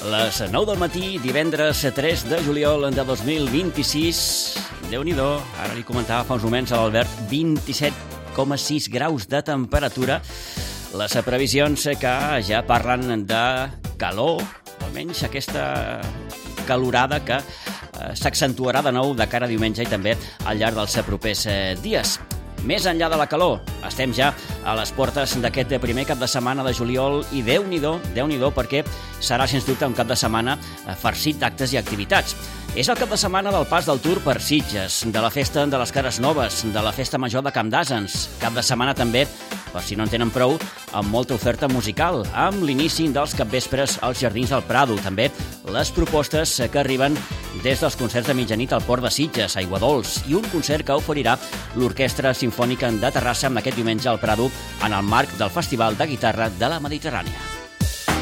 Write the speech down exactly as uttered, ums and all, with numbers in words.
Les nou del matí, divendres tres de juliol de dos mil vint-i-sis. Déu-n'hi-do, ara li comentava fa uns moments a l'Albert, vint-i-set coma sis graus de temperatura. Les previsions que ja parlen de calor, almenys aquesta calorada que s'accentuarà de nou de cara a diumenge i també al llarg dels propers dies. Més enllà de la calor, estem ja a les portes d'aquest primer cap de setmana de juliol i Déu-n'hi-do, Déu-n'hi-do, perquè serà, sens dubte, un cap de setmana farcit d'actes i activitats. És el cap de setmana del pas del Tour per Sitges, de la festa de les Cares Noves, de la festa major de Camp d'Àsens, cap de setmana també, per si no en tenen prou, amb molta oferta musical, amb l'inici dels capvespres als Jardins del Prado, també les propostes que arriben des dels concerts de mitjanit al Port de Sitges, a Aiguadols, i un concert que oferirà l'Orquestra Simfònica de Terrassa amb aquest diumenge al Prado en el marc del Festival de Guitarra de la Mediterrània.